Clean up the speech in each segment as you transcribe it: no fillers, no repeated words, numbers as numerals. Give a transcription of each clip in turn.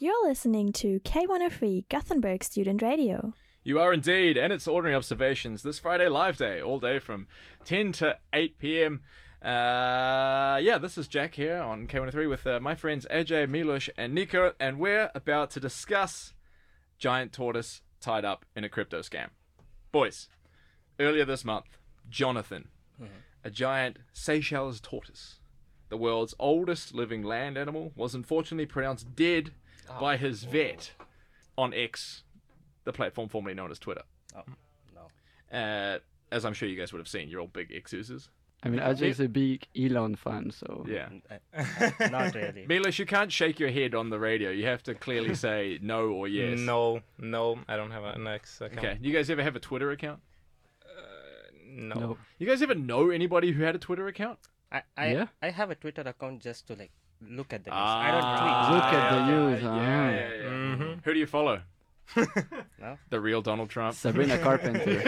You're listening to K103 Gothenburg Student Radio. You are indeed, and it's Ordinary Observations this Friday live day, all day from 10 to 8 p.m. This is Jack here on K103 with my friends AJ, Milos, and Nico, and we're about to discuss giant tortoise tied up in a crypto scam. Boys, earlier this month, Jonathan, a giant Seychelles tortoise, the world's oldest living land animal, was unfortunately pronounced dead by his vet on X, the platform formerly known as Twitter. Oh, no. As I'm sure you guys would have seen, you're all big X users. I mean, Ajay's a big Elon fan, so... Yeah. Not really. Milos, you can't shake your head on the radio. You have to clearly say no or yes. No, I don't have an X account. Okay. You guys ever have a Twitter account? No. You guys ever know anybody who had a Twitter account? I have a Twitter account just to look at the news. I don't tweet. Look at the news, Yeah. Mm-hmm. Who do you follow? No? The real Donald Trump. Sabrina Carpenter.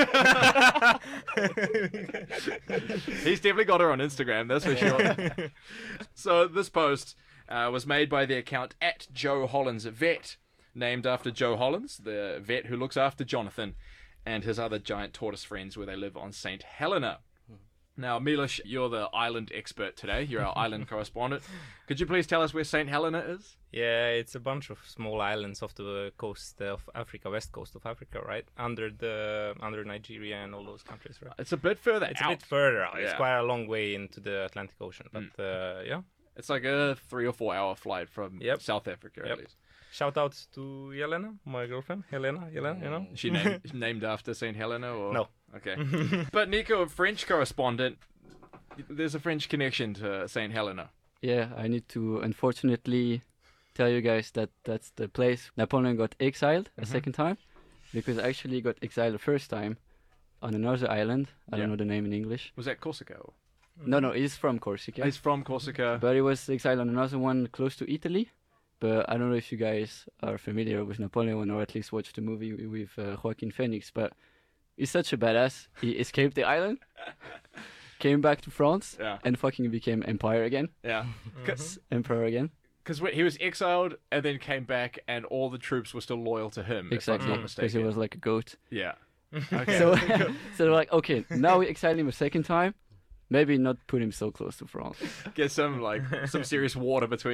He's definitely got her on Instagram, that's for sure. So this post was made by the account @JoeHollandsVet, named after Joe Hollins, the vet who looks after Jonathan and his other giant tortoise friends where they live on St. Helena. Now, Milos, you're the island expert today. You're our island correspondent. Could you please tell us where St. Helena is? Yeah, it's a bunch of small islands off the coast of Africa, west coast of Africa, right? Under Nigeria and all those countries, right? It's a bit further It's out. a bit further out. Yeah. It's quite a long way into the Atlantic Ocean, but yeah. It's like a 3 or 4 hour flight from South Africa, at least. Shout out to Yelena, my girlfriend. Helena, you know? Is she named after St. Helena? Or? No. Okay. But Nico, a French correspondent, there's a French connection to St. Helena. Yeah, I need to unfortunately tell you guys that that's the place Napoleon got exiled a second time, because I actually got exiled the first time on another island. I don't know the name in English. Was that Corsica? Or? No, he's from Corsica. He's from Corsica. But he was exiled on another one close to Italy. But I don't know if you guys are familiar with Napoleon or at least watched the movie with Joaquin Phoenix, but he's such a badass. He escaped the island, came back to France, and fucking became Empire again. Yeah. Emperor again. Because he was exiled and then came back and all the troops were still loyal to him. Exactly, if I'm not because mistaken. he was like a goat. Yeah. Okay. So they're like, okay, now we exile him a second time. Maybe not put him so close to France. Get some serious water between